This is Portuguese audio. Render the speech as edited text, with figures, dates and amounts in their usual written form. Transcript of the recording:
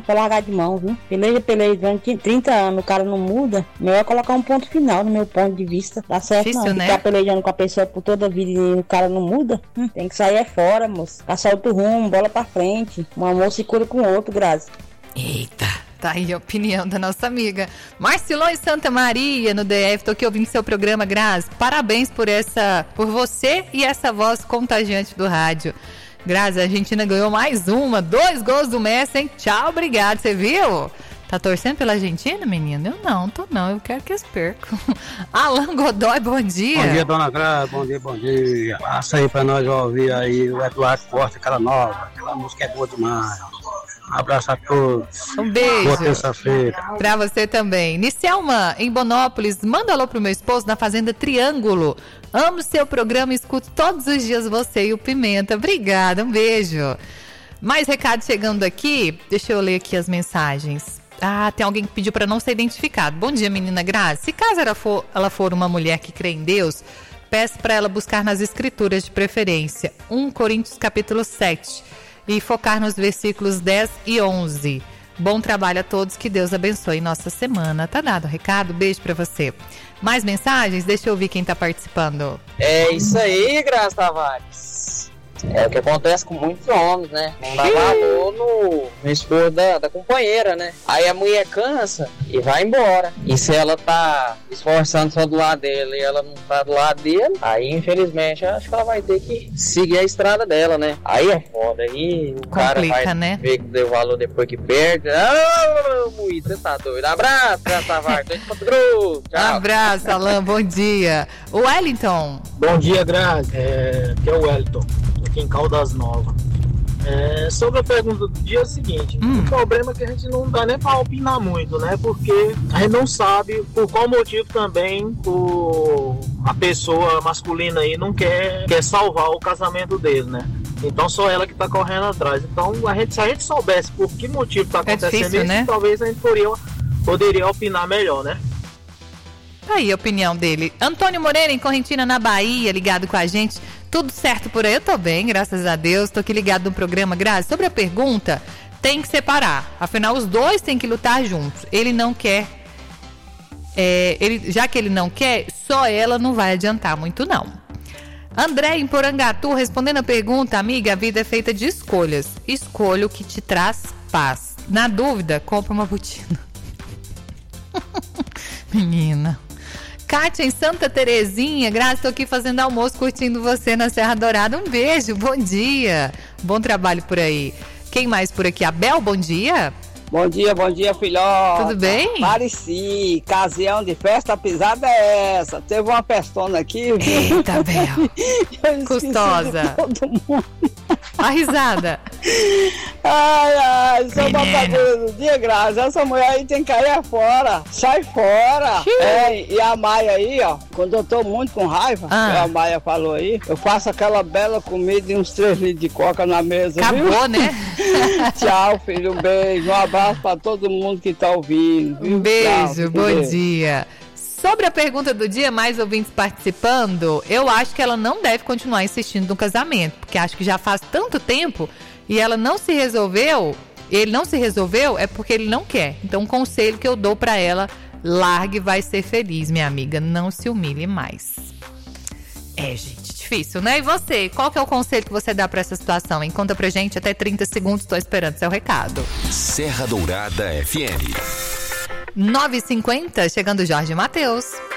pra largar de mão, viu? Peleja durante 30 anos, o cara não muda, melhor colocar um ponto final no meu ponto de vista. Dá certo Difícil, não, né? Ficar pelejando com a pessoa por toda a vida e o cara não muda, tem que sair fora, moço. Passar outro rumo, bola pra frente. Um amor se cura com o outro, Grazi. Eita, tá aí a opinião da nossa amiga Marcilon em Santa Maria, no DF. Tô aqui ouvindo seu programa, Grazi. Parabéns por você e essa voz contagiante do rádio. Grazi, a Argentina ganhou mais uma, 2 gols do Messi, hein? Tchau, obrigado, você viu? Tá torcendo pela Argentina, menina? Eu não, eu quero que eles percam. Alan Godoy, bom dia. Bom dia, dona Grazi, bom dia. Passa aí pra nós ouvir aí o Eduardo Costa, aquela música é boa demais. Um abraço a todos. Um beijo. Boa terça-feira. Pra você também. Nicelma, em Bonópolis, manda alô pro meu esposo na Fazenda Triângulo. Amo seu programa e escuto todos os dias você e o Pimenta. Obrigada, um beijo. Mais recados chegando aqui. Deixa eu ler aqui as mensagens. Tem alguém que pediu para não ser identificado. Bom dia, menina Grazi. Se caso ela for uma mulher que crê em Deus, peço para ela buscar nas escrituras de preferência 1 Coríntios capítulo 7 e focar nos versículos 10 e 11. Bom trabalho a todos, que Deus abençoe nossa semana. Tá dado o recado, beijo para você. Mais mensagens? Deixa eu ouvir quem tá participando. É isso aí, Grazi Tavares. É o que acontece com muitos homens, né? Não dá valor no esforço da companheira, né? Aí a mulher cansa e vai embora. E se ela tá esforçando só do lado dele e ela não tá do lado dele, aí infelizmente acho que ela vai ter que seguir a estrada dela, né? Aí é foda. Aí o cara vai ver que deu valor depois que perde. Moído, você tá doido. Abraço, Grazi Tavares. Tchau. Abraço, Alan, bom dia. O Wellington. Bom dia, Grazi. Aqui é o Wellington, aqui em Caldas Novas. Sobre a pergunta do dia é o seguinte: o problema é que a gente não dá nem pra opinar muito, né? Porque a gente não sabe por qual motivo também a pessoa masculina aí não quer salvar o casamento dele, né? Então só ela que tá correndo atrás. Então se a gente soubesse por que motivo tá acontecendo difícil, isso, né? Talvez a gente poderia opinar melhor, né? Aí a opinião dele. Antônio Moreira, em Correntina, na Bahia, ligado com a gente. Tudo certo por aí? Eu tô bem, graças a Deus. Tô aqui ligado no programa. Grazi, sobre a pergunta, tem que separar. Afinal, os dois têm que lutar juntos. Ele não quer. Já que ele não quer, só ela não vai adiantar muito, não. André, em Porangatu, respondendo a pergunta, amiga, a vida é feita de escolhas. Escolha o que te traz paz. Na dúvida, compra uma botina. Menina. Kátia, em Santa Terezinha, Grazi, estou aqui fazendo almoço, curtindo você na Serra Dourada. Um beijo, bom dia. Bom trabalho por aí. Quem mais por aqui? Abel, bom dia. Bom dia, filhote. Tudo bem? Pareci, ocasião de festa, a pisada é essa. Teve uma festona aqui. Eita, Bel. Custosa. A risada. Ai, sou botadora do dia, Grazi. Essa mulher aí tem que cair fora. Sai fora. E a Maia aí, ó, quando eu tô muito com raiva, a Maia falou aí, eu faço aquela bela comida e uns 3 litros de coca na mesa. Acabou, viu? Né? Tchau, filho, um beijo. Um abraço pra todo mundo que tá ouvindo. Viu? Um beijo, Tchau, bom dia. Sobre a pergunta do dia, mais ouvintes participando, eu acho que ela não deve continuar insistindo no casamento, porque acho que já faz tanto tempo e ela não se resolveu, ele não se resolveu, é porque ele não quer. Então, um conselho que eu dou pra ela, largue e vai ser feliz, minha amiga, não se humilhe mais. Gente, difícil, né? E você, qual que é o conselho que você dá pra essa situação, hein? Conta pra gente, até 30 segundos, tô esperando seu recado. Serra Dourada FM. 9h50, chegando Jorge Mateus.